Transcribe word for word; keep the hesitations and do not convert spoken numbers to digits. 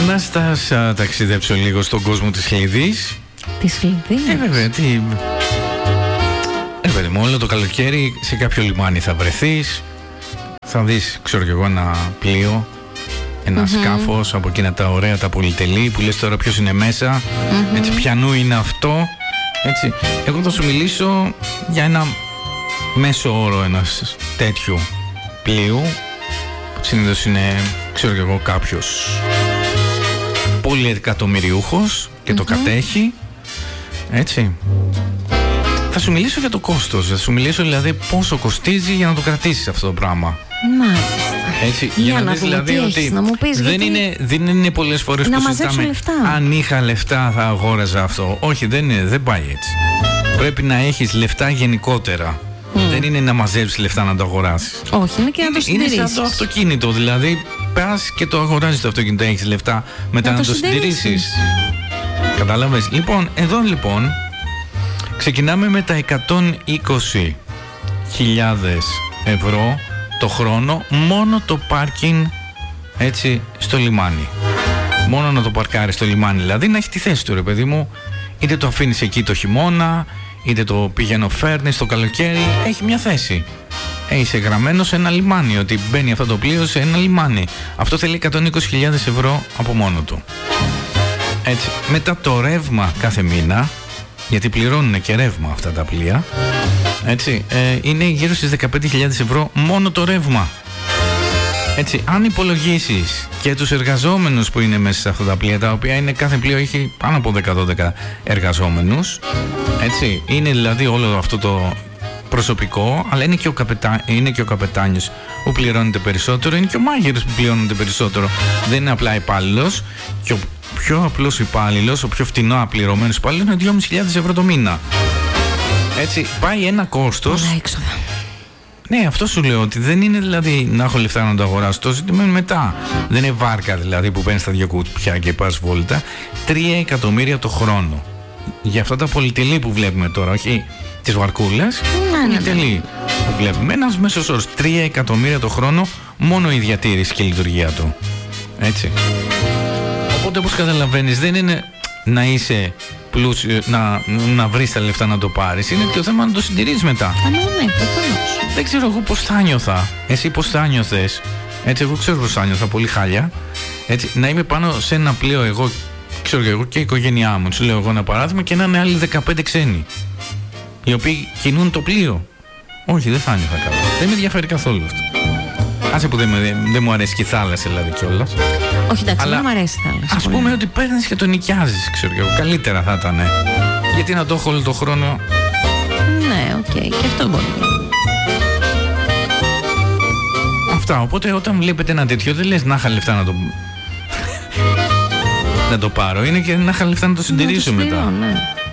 Να σας α, ταξιδέψω λίγο στον κόσμο της Χλιδής. Της Χλιδής? Ε, βέβαια, τι... Ε, παιδί μου, όλο το καλοκαίρι σε κάποιο λιμάνι θα βρεθείς. Θα δεις, ξέρω κι εγώ, ένα πλοίο, ένα mm-hmm. σκάφος από εκείνα τα ωραία, τα πολυτελή, που λες τώρα ποιος είναι μέσα, mm-hmm. έτσι, ποιανού είναι αυτό, έτσι. Εγώ θα σου μιλήσω για ένα μέσο όρο ένας τέτοιου πλοίου, που συνήθως είναι, ξέρω κι εγώ, κάποιος πολυεκατομμυριούχος και mm-hmm. το κατέχει, έτσι. Θα σου μιλήσω για το κόστος, θα σου μιλήσω δηλαδή πόσο κοστίζει για να το κρατήσεις αυτό το πράγμα. Μάλιστα. Έτσι, για, για να, να δεις δηλαδή ότι έχεις, να μου πεις, δεν, γιατί... είναι, δεν είναι πολλές φορές να που συζητάμε λεφτά. Αν είχα λεφτά θα αγόραζα αυτό. Όχι, δεν, είναι, δεν πάει έτσι. Πρέπει να έχεις λεφτά γενικότερα. Mm. Δεν είναι να μαζέψεις λεφτά να το αγοράσεις. Όχι, είναι και να το συντηρήσεις. Είναι σαν το αυτοκίνητο, δηλαδή πας και το αγοράζεις το αυτοκίνητο, έχεις λεφτά μετά να, να το, το συντηρήσεις. Κατάλαβες. Λοιπόν, εδώ λοιπόν ξεκινάμε με τα εκατόν είκοσι χιλιάδες ευρώ το χρόνο, μόνο το πάρκινγκ, έτσι, στο λιμάνι. Μόνο να το παρκάρει στο λιμάνι, δηλαδή να έχει τη θέση του, ρε παιδί μου. Είτε το αφήνεις εκεί το χειμώνα, είτε το πηγαίνω φέρνεις το καλοκαίρι, έχει μια θέση. Ε, είσαι γραμμένο σε ένα λιμάνι, ότι μπαίνει αυτό το πλοίο σε ένα λιμάνι. Αυτό θέλει εκατόν είκοσι χιλιάδες ευρώ από μόνο του. Έτσι. Μετά το ρεύμα κάθε μήνα, γιατί πληρώνουν και ρεύμα αυτά τα πλοία, έτσι, ε, είναι γύρω στις δεκαπέντε χιλιάδες ευρώ μόνο το ρεύμα. Έτσι, αν υπολογίσεις και τους εργαζόμενους που είναι μέσα σε αυτά τα πλοία, τα οποία είναι, κάθε πλοίο έχει πάνω από δέκα δώδεκα εργαζόμενους, έτσι, είναι δηλαδή όλο αυτό το προσωπικό, αλλά είναι και ο, καπετά, είναι και ο καπετάνιος που πληρώνεται περισσότερο, είναι και ο μάγειρος που πληρώνεται περισσότερο. Δεν είναι απλά υπάλληλος, και ο πιο απλός υπάλληλος, ο πιο φτηνό απληρωμένος υπάλληλος είναι δυόμισι χιλιάδες ευρώ το μήνα. Έτσι, πάει ένα κόστος. Πολλά έξοδα. Ναι, αυτό σου λέω, ότι δεν είναι δηλαδή να έχω λεφτά να το αγοράσω. Το ζήτημα είναι μετά. Δεν είναι βάρκα δηλαδή που παίρνεις τα δυο κουτιά και πας βόλτα. Τρία εκατομμύρια το χρόνο. Για αυτά τα πολυτελή που βλέπουμε τώρα, όχι τις βαρκούλες. Πολυτελή που βλέπουμε. Ένας μέσος όρος. Τρία εκατομμύρια το χρόνο, μόνο η διατήρηση και η λειτουργία του. Έτσι. Οπότε, όπως καταλαβαίνεις, δεν είναι να είσαι πλούσιο, να, να βρεις τα λεφτά να το πάρεις. Είναι και το θέμα να το συντηρείς μετά. Α, ναι, ναι, προφανώς. Δεν ξέρω εγώ πώς θα νιώθα. Εσύ πώς θα νιώθες. Έτσι, εγώ ξέρω πώς θα νιώθα, πολύ χάλια. Έτσι, να είμαι πάνω σε ένα πλοίο, εγώ, ξέρω και εγώ και η οικογένειά μου. Σου λέω εγώ ένα παράδειγμα, και να είναι άλλοι δεκαπέντε ξένοι, οι οποίοι κινούν το πλοίο. Όχι, δεν θα νιώθα καλά. Δεν με ενδιαφέρει καθόλου αυτό. Άσε που δεν, δεν, δεν μου αρέσει και η θάλασσα, δηλαδή, κιόλας. Όχι, εντάξει, δεν μου αρέσει η θάλασσα. Ας πούμε πολύ. Ότι παίρνεις και το νοικιάζεις, ξέρω εγώ. Καλύτερα θα ήταν. Γιατί να το έχω όλο το χρόνο. Ναι, οκ, okay, και αυτό μπορεί. Αυτά. Οπότε όταν βλέπετε ένα τέτοιο, δεν λες να είχα λεφτά να το. να το πάρω. Είναι και να είχα λεφτά να το συντηρήσω μετά. Ναι.